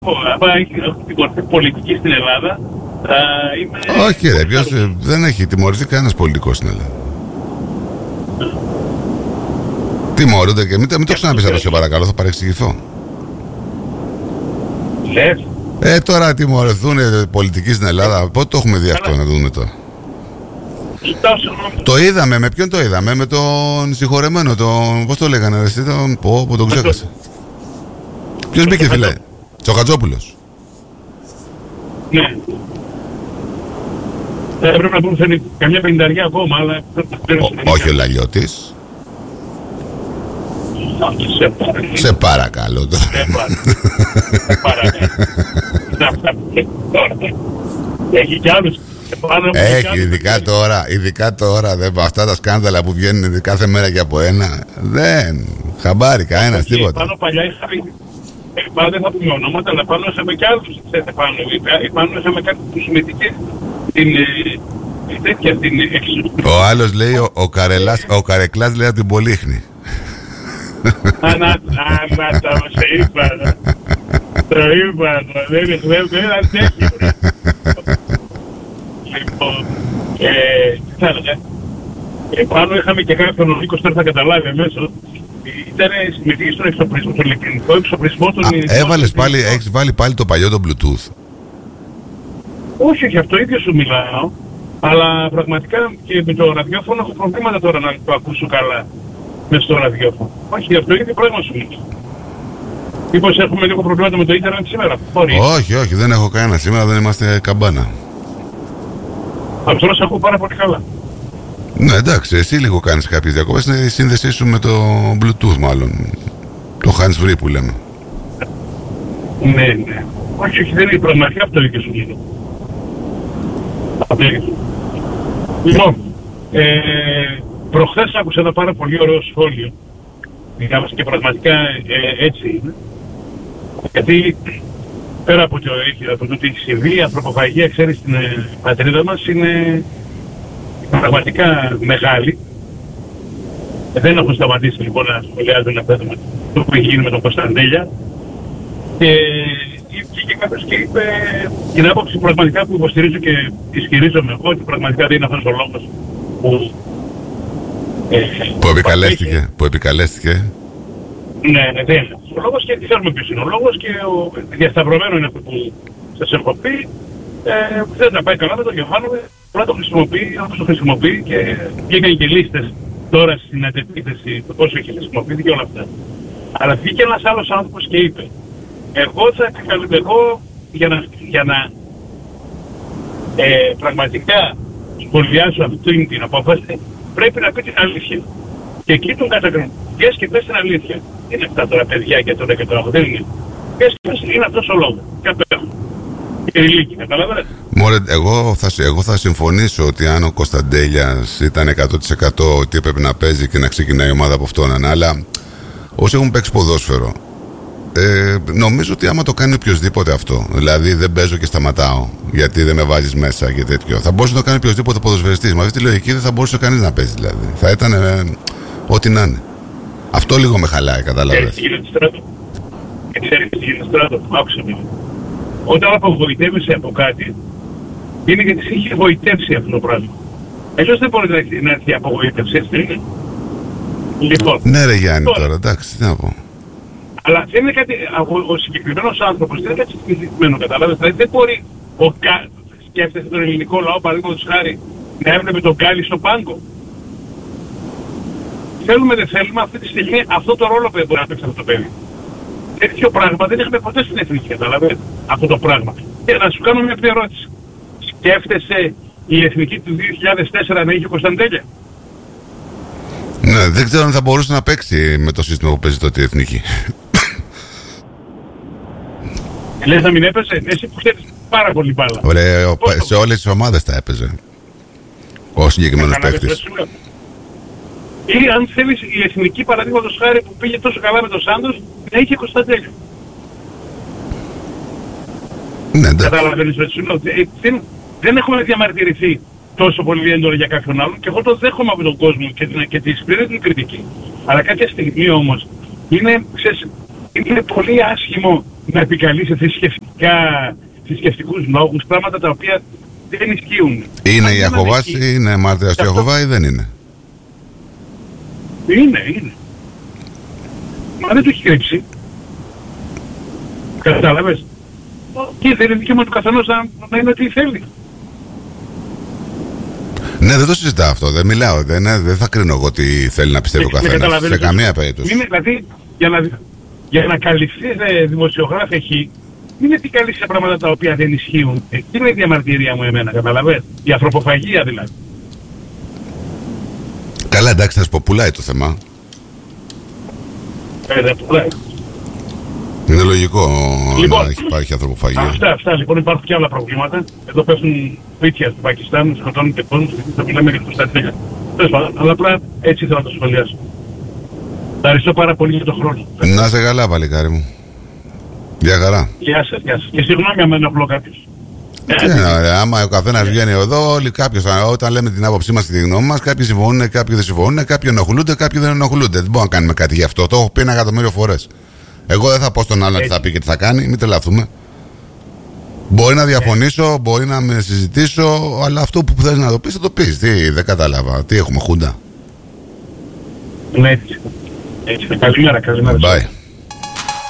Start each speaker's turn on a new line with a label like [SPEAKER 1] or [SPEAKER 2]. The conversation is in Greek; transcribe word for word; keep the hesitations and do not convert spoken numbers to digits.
[SPEAKER 1] άμα έχει την κορυφή πολιτική στην Ελλάδα, θα είμαι...
[SPEAKER 2] Όχι ρε, ποιος, δεν έχει τιμωρηθεί κανένας πολιτικός στην Ελλάδα. Τιμωρούνται και μην, μην το ξαναπείς αυτό, σε παρακαλώ, θα παρεξηγηθώ.
[SPEAKER 1] Λες.
[SPEAKER 2] Ε, τώρα τιμωρηθούν πολιτικοί στην Ελλάδα, πότε το έχουμε δει αυτό, να το δούμε τώρα. Το είδαμε, με ποιον το είδαμε, με τον συγχωρεμένο, τον, πώς το λέγανε, εσύ, τον, πω, πω τον ξέχασα. Ποιος μπήκε φυλάει, Τσοχατζόπουλος.
[SPEAKER 1] Ναι. Ε, πρέπει να πούμε καμιά πενηνταριά ακόμα, αλλά...
[SPEAKER 2] Όχι ο Λαλιώτης. Σε παρακαλώ τώρα.
[SPEAKER 1] Σε παρακαλώ. Έχει κι άλλους.
[SPEAKER 2] Έχει, ειδικά τώρα, ειδικά τώρα, δεν, αυτά τα σκάνδαλα που βγαίνουν κάθε μέρα και από ένα, δεν, χαμπάρι, κανένας, τίποτα.
[SPEAKER 1] Πάνω παλιά είχαμε, πάνω δεν θα πούμε ονόματα, αλλά πάνω είχαμε κι άλλους, πάνω, πάνω είχαμε κάτι που συμμετείχε την τέτοια, την εξουσία.
[SPEAKER 2] Ο άλλος λέει, ο, ο, Καρελάς, ο Καρεκλάς λέει από την Πολύχνη.
[SPEAKER 1] Ανά, το σε είπα, το είπα, δεν αντέχει. Λοιπόν, τι θα έλεγα, επάνω είχαμε και κάποιον, ο Νίκος τώρα θα καταλάβει αμέσως, ήταν συμμετοχή στον εξοπλισμό, στον ηλεκτρονικό εξοπλισμό των...
[SPEAKER 2] Έβαλες πάλι, έχεις βάλει πάλι το παλιό το Bluetooth.
[SPEAKER 1] Όχι, όχι, αυτό ίδιο σου μιλάω, αλλά πραγματικά και με το ραδιόφωνο έχω προβλήματα τώρα να το ακούσω καλά μες στο ραδιόφωνο. Όχι, αυτό ίδιο πράγμα σου μιλάω. Μήπως έχουμε λίγο προβλήματα με το ίντερνετ σήμερα.
[SPEAKER 2] Όχι, όχι, δεν έχω κανένα σήμερα, δεν είμαστε καμπάνα.
[SPEAKER 1] Αυτό να σε ακούω πάρα πολύ καλά.
[SPEAKER 2] Ναι, εντάξει, εσύ λίγο κάνεις κάποιες διακοπές, είναι η σύνδεσή σου με το Bluetooth μάλλον. Το hands free που λέμε.
[SPEAKER 1] Ναι, ναι. Όχι, όχι, δεν είναι πραγματικά αυτό και σου λέω. Λοιπόν, ε, προχθές άκουσα ένα πάρα πολύ ωραίο σχόλιο. Διάβασα και πραγματικά ε, έτσι είναι. Γιατί πέρα από το, από το τι έχει συμβεί, η ανθρωποφαγία, ξέρεις, στην ε, πατρίδα μας είναι πραγματικά μεγάλη. Ε, δεν έχω σταματήσει λοιπόν να σχολιάζω ένα θέμα το που έχει γίνει με τον Κωνσταντέλια. Και βγήκε κάποιος και είπε την άποψη πραγματικά που υποστηρίζω και ισχυρίζομαι εγώ ότι πραγματικά δεν είναι αυτός ο λόγος που...
[SPEAKER 2] Ε, που επικαλέστηκε, έχει... που επικαλέστηκε.
[SPEAKER 1] Ναι, ναι, δεν είναι ο λόγος και ξέρουμε ποιος είναι ο λόγος και ο διασταυρωμένο είναι αυτό που σας έχω πει. Ε, δεν τα πάει καλά, δεν το γεφάνομαι, απλά το χρησιμοποιεί όπως το χρησιμοποιεί και βγήκαν και λίστες τώρα στην αντεπίθεση το πόσο έχει χρησιμοποιηθεί και όλα αυτά. Αλλά βγήκε ένας άλλος άνθρωπος και είπε εγώ θα εγώ για να, για να ε, πραγματικά σχολιάσω αυτή την απόφαση πρέπει να πει την αλήθεια. Και εκεί τον κατακρίνουν. Βγες και πες την αλήθεια. Είναι αυτά τώρα παιδιά και τώρα και τώρα. Δεν είναι. Βγες και πες είναι αυτός ο λόγος. Και απέχουν. Και ηλίκη. Καταλαβαίνετε.
[SPEAKER 2] Μωρέ, εγώ θα, εγώ θα συμφωνήσω ότι αν ο Κωνσταντέλιας ήταν εκατό τοις εκατό ότι έπρεπε να παίζει και να ξεκινάει η ομάδα από αυτόν, αλλά όσοι έχουν παίξει ποδόσφαιρο, Ε, νομίζω ότι άμα το κάνει οποιοδήποτε αυτό, δηλαδή δεν παίζω και σταματάω γιατί δεν με βάζεις μέσα και τέτοιο, θα μπορούσε να το κάνει οποιοδήποτε ποδοσφαιριστής. Με αυτή τη λογική δεν θα μπορούσε κανείς να παίζει, δηλαδή. Θα ήταν ε, ό,τι να είναι. Αυτό λίγο με χαλάει, κατάλαβες.
[SPEAKER 1] Ξέρεις τι γίνεται στράτο, άκουσα με. Όταν απογοητεύεσαι από κάτι, είναι γιατί σε είχε γοητεύσει αυτό το πράγμα. Αλλιώς δεν μπορεί να έρθει απογοήτευση, έτσι δεν είναι. Λοιπόν,
[SPEAKER 2] ναι ρε Γιάννη τώρα, τώρα εντάξει, τι να πω.
[SPEAKER 1] Αλλά δεν είναι κάτι, ο, ο συγκεκριμένος άνθρωπος δεν είναι κάτι συγκεκριμένο, καταλάβες. Δηλαδή δεν μπορεί ο Κα... σκέφτεσαι τον ελληνικό λαό, παραδείγματος χάρη, να έβλεπε τον Γκάλι στον πάγκο. Θέλουμε δεν θέλουμε, αυτή τη στιγμή αυτό το ρόλο που μπορεί να παίξει αυτό το παιδί. Τέτοιο πράγμα δεν είχαμε ποτέ στην εθνική, καταλαβαίνετε, αυτό το πράγμα. Και να σου κάνω μια ερώτηση. Σκέφτεσαι η εθνική του δύο χιλιάδες τέσσερα να είχε ο Κωνσταντέλια?
[SPEAKER 2] Ναι, δεν ξέρω αν θα μπορούσε να παίξει με το σύστημα που παίζει τότε η εθνική.
[SPEAKER 1] Λες να μην έπαιζε? Εσύ που ξέρεις πάρα πολύ μπάλα.
[SPEAKER 2] Ωραία, σε όλες τις ομάδες θα έπαιζε ο συγκεκριμένος παίκτης.
[SPEAKER 1] Ή αν θέλεις η εθνική, παραδείγματος χάρη, που πήγε τόσο καλά με τον Σάντος, να είχε Κωνσταντέλια.
[SPEAKER 2] Ναι, εντάξει.
[SPEAKER 1] Καταλαβαίνεις έτσι, δεν, δεν έχουμε διαμαρτυρηθεί τόσο πολύ έντονα για κάποιον άλλον και εγώ το δέχομαι από τον κόσμο και, και τη σπληρή την κριτική. Αλλά κάποια στιγμή όμως είναι, ξέρεις, είναι πολύ άσχημο να επικαλεί σε θρησκευτικά, θρησκευτικούς λόγους, πράγματα τα οποία δεν ισχύουν.
[SPEAKER 2] Είναι Ιεχωβάς ή είναι μάρτυρας του Ιεχωβά ή δεν είναι?
[SPEAKER 1] Είναι, είναι. Μα δεν το έχει κρύψει. Κατάλαβες. Και δεν είναι δικαίωμα του καθενός να, να είναι ό,τι θέλει.
[SPEAKER 2] Ναι, δεν το συζητάω αυτό. Δεν μιλάω. Δεν, δεν θα κρίνω εγώ τι θέλει να πιστεύει ο καθένας. Σε καμία περίπτωση.
[SPEAKER 1] Είναι, δηλαδή, για να, για να καλυφθεί ε, δημοσιογράφη εκεί, μην επικαλείς σε πράγματα τα οποία δεν ισχύουν. Εκεί είναι η διαμαρτυρία μου εμένα, καταλαβαίνεις. Η ανθρωποφαγία δηλαδή.
[SPEAKER 2] Καλά, εντάξει, θα σου πω, πουλάει το θέμα.
[SPEAKER 1] Ε, δεν πουλάει.
[SPEAKER 2] Είναι λογικό
[SPEAKER 1] λοιπόν,
[SPEAKER 2] να έχει υπάρχει ανθρωποφαγία.
[SPEAKER 1] Αυτά, αυτά λοιπόν, υπάρχουν και άλλα προβλήματα. Εδώ πέφτουν σπίτια στο Πακιστάν, σκοτώνουν και κόσμο, θα μιλάμε για το Κωνσταντίνα. Αλλά απλά έτσι ήθελα να το σχολιάσω. Ευχαριστώ πάρα πολύ για τον χρόνο.
[SPEAKER 2] Να είσαι καλά, παλικάρι μου. Γεια χαρά.
[SPEAKER 1] Γεια σας, γεια σας. Και συγγνώμη αν ενοχλώ κάποιος.
[SPEAKER 2] Ε, άμα ο καθένας βγαίνει εδώ, όλοι κάποιος, όταν λέμε την άποψή μας και τη γνώμη μας, κάποιοι συμφωνούν, κάποιοι δεν συμφωνούν, κάποιοι ενοχλούνται, κάποιοι δεν ενοχλούνται. Δεν μπορούμε να κάνουμε κάτι γι' αυτό. Το έχω πει ένα εκατομμύριο φορές. Εγώ δεν θα πω στον άλλον τι θα πει και τι θα κάνει, μην τρελαθούμε. Μπορεί να διαφωνήσω, μπορεί να με συζητήσω, αλλά αυτό που θες να το πεις θα το πεις. Τι, δεν κατάλαβα. Τι έχουμε, χούντα?
[SPEAKER 1] Ναι, έτσι. Έτσι. Καλημέρα, καλημέρα.
[SPEAKER 2] Bye.